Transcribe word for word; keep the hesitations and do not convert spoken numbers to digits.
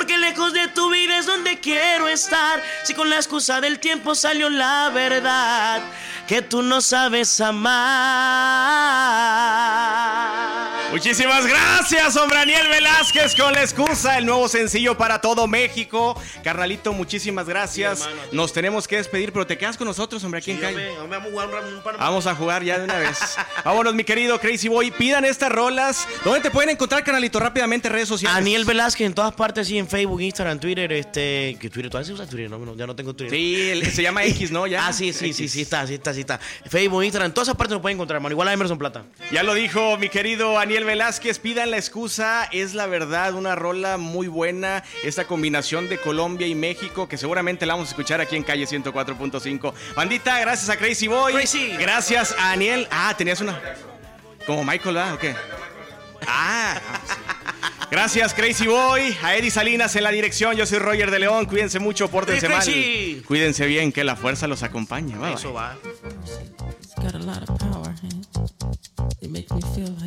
porque lejos de tu vida es donde quiero estar. Si con la excusa del tiempo salió la verdad, que tú no sabes amar. Muchísimas gracias, hombre, Aniel Velázquez, con la excusa, el nuevo sencillo para todo México. Carnalito, muchísimas gracias. Sí, hermano, nos tenemos que despedir, pero te quedas con nosotros, hombre, aquí sí, en Calle. Vamos a jugar un, un par de... Vamos a jugar ya de una vez. Vámonos, mi querido Crazy Boy. Pidan estas rolas. ¿Dónde te pueden encontrar, carnalito? Rápidamente, redes sociales. Aniel Velázquez en todas partes, sí, en Facebook, Instagram, Twitter, este... ¿Qué Twitter? ¿Todavía se usa Twitter? No, no, ya no tengo Twitter. Sí, el, se llama X, ¿no? Ya. Ah, sí, sí, sí, sí, está, sí está, sí está. Facebook, Instagram, en todas esas partes nos pueden encontrar, hermano. Igual a Emerson Plata. Ya lo dijo mi querido Aniel Velázquez. Pidan la excusa, es la verdad, una rola muy buena. Esta combinación de Colombia y México, que seguramente la vamos a escuchar aquí en Calle ciento cuatro punto cinco. Bandita, gracias a Crazy Boy. Crazy. Gracias a Aniel. Ah, tenías una... Como Michael, ¿verdad? ¿O qué? Ah, sí. Gracias, Crazy Boy. A Eddie Salinas en la dirección. Yo soy Roger de León. Cuídense mucho, pórtense mal. Cuídense bien, que la fuerza los acompañe. Bye, Eso bye. va. Got a lot of power, huh? It makes me feel